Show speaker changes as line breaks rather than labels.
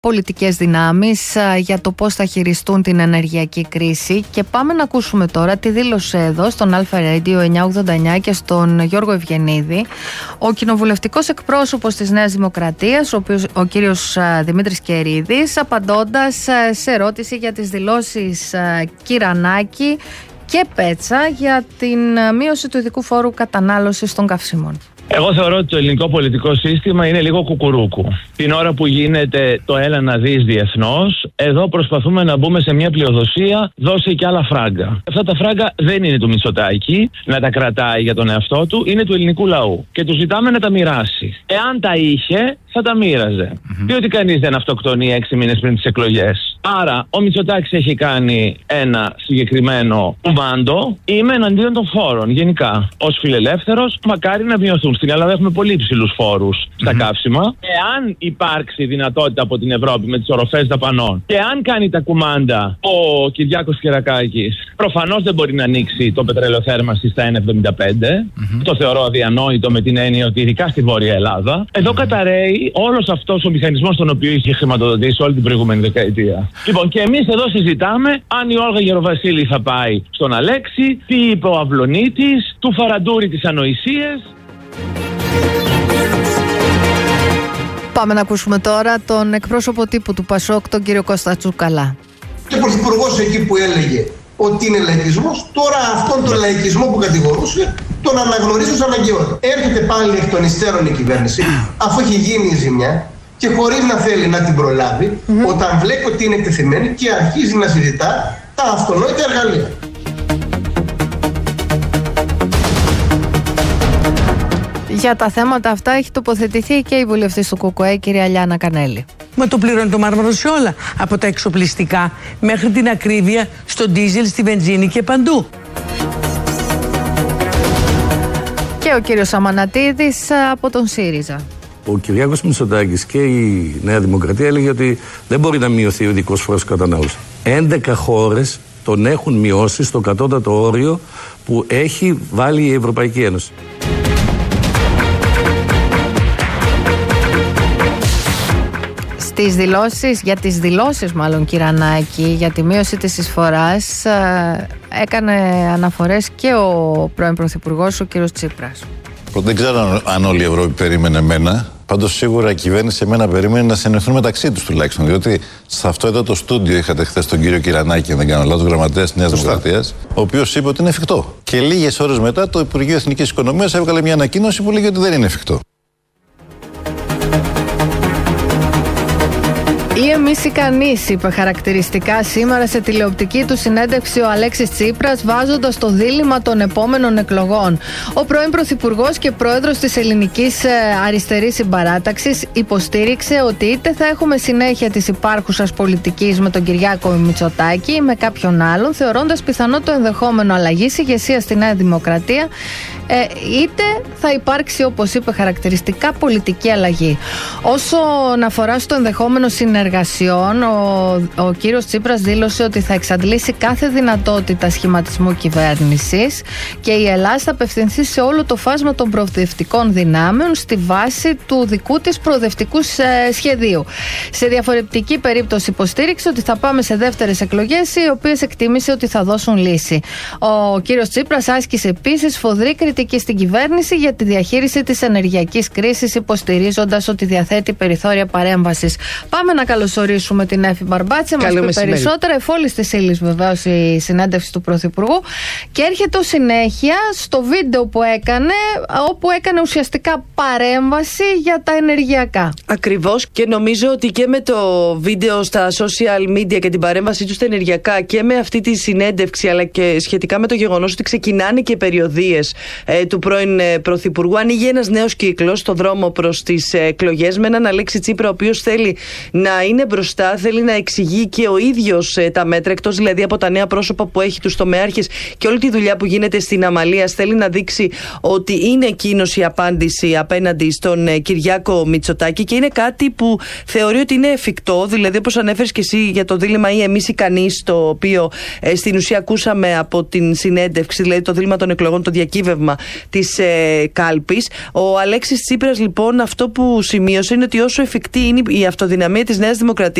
πολιτικές δυνάμεις για το πώς θα χειριστούν την ενεργειακή κρίση. Και πάμε να ακούσουμε τώρα τη δήλωση εδώ στον Αλφα Radio 989 και στον Γιώργο Ευγενίδη, ο κοινοβουλευτικός εκπρόσωπος της Νέας Δημοκρατίας, ο κύριος Δημήτρης Κερίδης, απαντώντας σε ερώτηση για τις δηλώσεις Κυρανάκη και Πέτσα για την μείωση του ειδικού φόρου κατανάλωσης των καυσίμων.
Εγώ θεωρώ ότι το ελληνικό πολιτικό σύστημα είναι λίγο κουκουρούκου. Την ώρα που γίνεται το έλα να δεις διεθνώς, εδώ προσπαθούμε να μπούμε σε μια πλειοδοσία, δώσει και άλλα φράγκα. Αυτά τα φράγκα δεν είναι του Μητσοτάκη να τα κρατάει για τον εαυτό του, είναι του ελληνικού λαού. Και του ζητάμε να τα μοιράσει. Εάν τα είχε, θα τα μοίραζε. Διότι κανείς δεν αυτοκτονεί 6 μήνες πριν τις εκλογές. Άρα, ο Μητσοτάκης έχει κάνει ένα συγκεκριμένο κουμάντο. Είμαι εναντίον των φόρων γενικά. Ως φιλελεύθερος, μακάρι να μειωθούν. Στην Ελλάδα έχουμε πολύ υψηλούς φόρους στα καύσιμα. Εάν υπάρξει δυνατότητα από την Ευρώπη με τις οροφές δαπανών και αν κάνει τα κουμάντα ο Κυριάκος Κερακάκης, προφανώς δεν μπορεί να ανοίξει το πετρελαιοθέρμανση στα 1,75. Το θεωρώ αδιανόητο με την έννοια ότι ειδικά στη Βόρεια Ελλάδα. Εδώ καταραίει όλος αυτός ο μηχανισμός τον οποίο είχε χρηματοδοτήσει όλη την προηγούμενη δεκαετία. Λοιπόν, και εμείς εδώ συζητάμε αν η Όλγα Γεροβασίλη θα πάει στον Αλέξη, τι είπε ο Αυλονίτης, του Φαραντούρη τις ανοησίες.
Πάμε να ακούσουμε τώρα τον εκπρόσωπο τύπου του ΠΑΣΟΚ, τον κύριο Κώστα Τσουκαλά.
Και ο πρωθυπουργός εκεί που έλεγε ότι είναι λαϊκισμός, τώρα αυτόν τον λαϊκισμό που κατηγορούσε τον αναγνωρίζει ως αναγκαιότητα. Έρχεται πάλι εκ των υστέρων η κυβέρνηση, αφού έχει γίνει η ζημιά και χωρίς να θέλει να την προλάβει, όταν βλέπει ότι είναι εκτεθειμένη και αρχίζει να συζητά τα αυτονόητα εργαλεία.
Για τα θέματα αυτά έχει τοποθετηθεί και η βουλευτής του ΚΚΕ, κυρία Λιάννα Κανέλη.
Μα το πληρώνει το μάρμαρο σε όλα, από τα εξοπλιστικά μέχρι την ακρίβεια στο ντίζελ, στη βενζίνη και παντού.
Και ο κύριος Αμανατίδης από τον ΣΥΡΙΖΑ.
Ο Κυριάκος Μητσοτάκης και η Νέα Δημοκρατία έλεγε ότι δεν μπορεί να μειωθεί ο ειδικός φόρος κατανάλωσης. 11 χώρες τον έχουν μειώσει στο κατώτατο όριο που έχει βάλει η Ευρωπαϊκή Ένωση.
Για τις δηλώσεις μάλλον Κυρανάκη για τη μείωση της εισφοράς έκανε αναφορές και ο πρώην Πρωθυπουργός, ο κύριος Τσίπρας.
Δεν ξέρω αν όλη η Ευρώπη περίμενε εμένα. Πάντως σίγουρα η κυβέρνηση εμένα περίμενε να συνεννοηθούν μεταξύ τους τουλάχιστον. Διότι σε αυτό εδώ το στούντιο είχατε χθες τον κύριο Κυρανάκη, αν δεν κάνω λάθος, γραμματέας της Νέας Δημοκρατίας, ο οποίος είπε ότι είναι εφικτό. Και λίγες ώρες μετά το Υπουργείο Εθνικής Οικονομίας έβγαλε μια ανακοίνωση που λέγει ότι δεν είναι εφικτό.
Ή εμείς ή κανείς, είπε χαρακτηριστικά σήμερα σε τηλεοπτική του συνέντευξη ο Αλέξης Τσίπρας, βάζοντας το δίλημμα των επόμενων εκλογών. Ο πρώην Πρωθυπουργός και πρόεδρος της Ελληνικής Αριστερής Συμπαράταξης υποστήριξε ότι είτε θα έχουμε συνέχεια της υπάρχουσας πολιτικής με τον Κυριάκο Μητσοτάκη ή με κάποιον άλλον, θεωρώντας πιθανό το ενδεχόμενο αλλαγής ηγεσίας στη Νέα Δημοκρατία, είτε θα υπάρξει, όπως είπε χαρακτηριστικά, πολιτική αλλαγή. Όσον αφορά στο ενδεχόμενο συνεργασιών, ο κύριος Τσίπρας δήλωσε ότι θα εξαντλήσει κάθε δυνατότητα σχηματισμού κυβέρνησης και η Ελλάδα θα απευθυνθεί σε όλο το φάσμα των προοδευτικών δυνάμεων στη βάση του δικού της προοδευτικού σχεδίου. Σε διαφορετική περίπτωση υποστήριξε ότι θα πάμε σε δεύτερες εκλογές, οι οποίες εκτίμησε ότι θα δώσουν λύση. Ο κύριος Τσίπρας άσκησε επίσης σφοδρή κριτική στην κυβέρνηση για τη διαχείριση της ενεργειακής κρίσης, υποστηρίζοντας ότι διαθέτει περιθώρια παρέμβασης. Πάμε να καλωσορίσουμε την Έφη Μπαρμπάτση, μας πει περισσότερα. Εφόλης της ύλης βεβαίως η συνέντευξη του Πρωθυπουργού και έρχεται ως συνέχεια στο βίντεο που έκανε, όπου έκανε ουσιαστικά παρέμβαση για τα ενεργειακά.
Ακριβώς, και νομίζω ότι και με το βίντεο στα social media και την παρέμβασή του στα ενεργειακά και με αυτή τη συνέντευξη, αλλά και σχετικά με το γεγονός ότι ξεκινάνε και περιοδίες του πρώην Πρωθυπουργού, ανοίγει ένας νέος κύκλος στο δρόμο προς τις εκλογές με έναν Αλέξη Τσίπρα, ο οποίος θέλει να είναι μπροστά, θέλει να εξηγεί και ο ίδιος τα μέτρα, εκτός δηλαδή από τα νέα πρόσωπα που έχει, τους τομεάρχες και όλη τη δουλειά που γίνεται στην Αμαλίας. Θέλει να δείξει ότι είναι εκείνος η απάντηση απέναντι στον Κυριάκο Μητσοτάκη και είναι κάτι που θεωρεί ότι είναι εφικτό. Δηλαδή, όπως ανέφερες και εσύ για το δίλημμα ή εμείς ή κανείς, το οποίο στην ουσία ακούσαμε από την συνέντευξη, δηλαδή το δίλημμα των εκλογών, το διακύβευμα της κάλπης. Ο Αλέξης Τσίπρας, λοιπόν, αυτό που σημείωσε είναι ότι όσο εφικτή είναι η αυτοδυναμία της Νέας Νέας Δημοκρατίας.